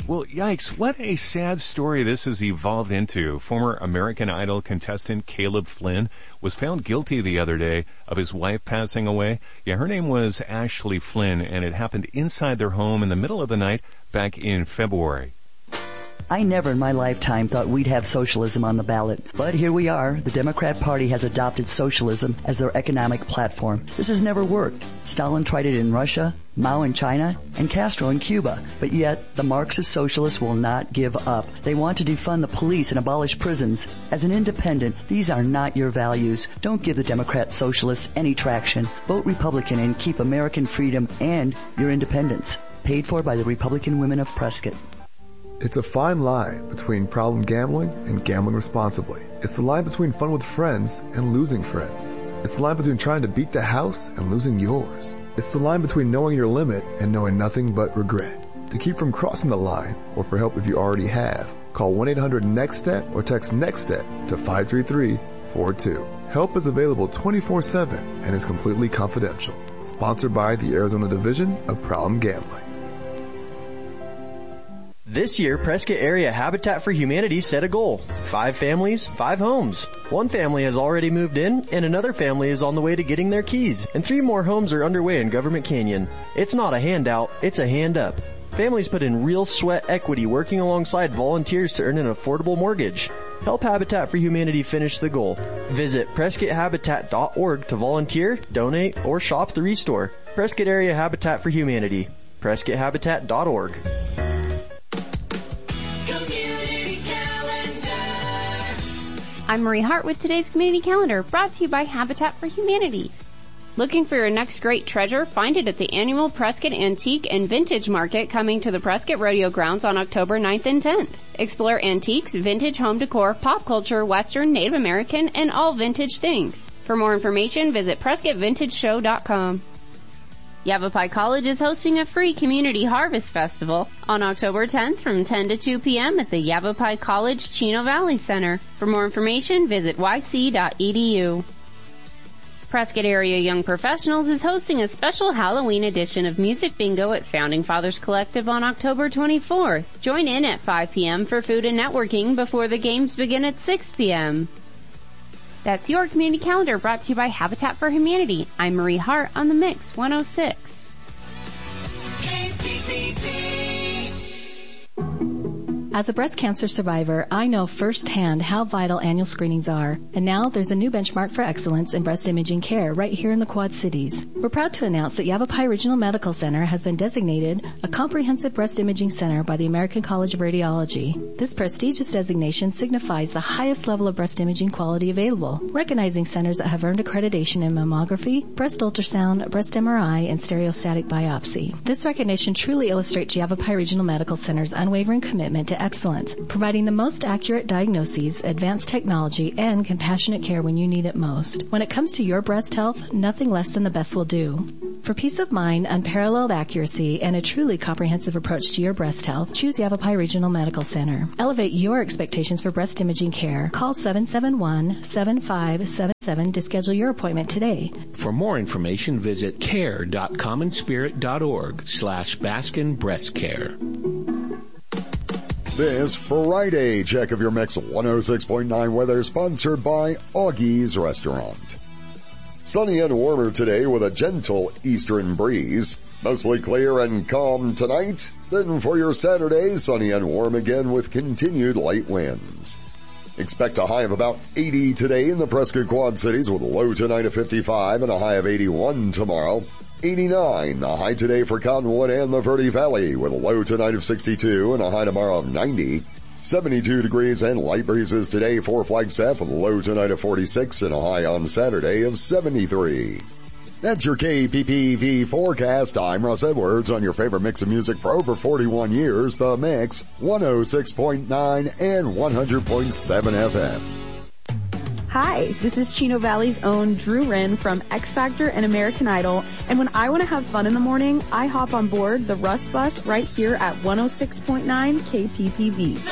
Well, yikes, what a sad story this has evolved into. Former American Idol contestant Caleb Flynn was found guilty the other day of his wife passing away. Yeah, her name was Ashley Flynn, and it happened inside their home in the middle of the night back in February. I never in my lifetime thought we'd have socialism on the ballot. But here we are. The Democrat Party has adopted socialism as their economic platform. This has never worked. Stalin tried it in Russia, Mao in China, and Castro in Cuba. But yet, the Marxist socialists will not give up. They want to defund the police and abolish prisons. As an independent, these are not your values. Don't give the Democrat socialists any traction. Vote Republican and keep American freedom and your independence. Paid for by the Republican Women of Prescott. It's a fine line between problem gambling and gambling responsibly. It's the line between fun with friends and losing friends. It's the line between trying to beat the house and losing yours. It's the line between knowing your limit and knowing nothing but regret. To keep from crossing the line, or for help if you already have, call 1-800-NEXT-STEP or text NEXT-STEP to 53342. Help is available 24/7 and is completely confidential. Sponsored by the Arizona Division of Problem Gambling. This year, Prescott Area Habitat for Humanity set a goal. 5 families, 5 homes. 1 family has already moved in, and another family is on the way to getting their keys. And 3 more homes are underway in Government Canyon. It's not a handout, it's a hand up. Families put in real sweat equity working alongside volunteers to earn an affordable mortgage. Help Habitat for Humanity finish the goal. Visit PrescottHabitat.org to volunteer, donate, or shop the Restore. Prescott Area Habitat for Humanity. PrescottHabitat.org. I'm Marie Hart with today's Community Calendar, brought to you by Habitat for Humanity. Looking for your next great treasure? Find it at the annual Prescott Antique and Vintage Market coming to the Prescott Rodeo Grounds on October 9th and 10th. Explore antiques, vintage home decor, pop culture, Western, Native American, and all vintage things. For more information, visit PrescottVintageShow.com. Yavapai College is hosting a free Community Harvest Festival on October 10th from 10 to 2 p.m. at the Yavapai College Chino Valley Center. For more information, visit yc.edu. Prescott Area Young Professionals is hosting a special Halloween edition of Music Bingo at Founding Fathers Collective on October 24th. Join in at 5 p.m. for food and networking before the games begin at 6 p.m. That's your Community Calendar, brought to you by Habitat for Humanity. I'm Marie Hart on the Mix 106. As a breast cancer survivor, I know firsthand how vital annual screenings are. And now there's a new benchmark for excellence in breast imaging care right here in the Quad Cities. We're proud to announce that Yavapai Regional Medical Center has been designated a comprehensive breast imaging center by the American College of Radiology. This prestigious designation signifies the highest level of breast imaging quality available, recognizing centers that have earned accreditation in mammography, breast ultrasound, breast MRI, and stereostatic biopsy. This recognition truly illustrates Yavapai Regional Medical Center's unwavering commitment to excellence, providing the most accurate diagnoses, advanced technology, and compassionate care when you need it most. When it comes to your breast health, nothing less than the best will do. For peace of mind, unparalleled accuracy, and a truly comprehensive approach to your breast health, choose Yavapai Regional Medical Center. Elevate your expectations for breast imaging care. Call 771-7577 to schedule your appointment today. For more information, visit care.commonspirit.org/Baskin Breast Care. This Friday check of your Mix 106.9 weather sponsored by Augie's Restaurant. Sunny and warmer today with a gentle eastern breeze. Mostly clear and calm tonight. Then for your Saturday, sunny and warm again with continued light winds. Expect a high of about 80 today in the Prescott Quad Cities with a low tonight of 55 and a high of 81 tomorrow. 89, the high today for Cottonwood and the Verde Valley with a low tonight of 62 and a high tomorrow of 90. 72 degrees and light breezes today for Flagstaff with a low tonight of 46 and a high on Saturday of 73. That's your KPPV forecast. I'm Russ Edwards on your favorite mix of music for over 41 years, The Mix 106.9 and 100.7 FM. Hi, this is Chino Valley's own Drew Wren from X Factor and American Idol, and when I want to have fun in the morning, I hop on board the Russ Bus right here at 106.9 KPPV.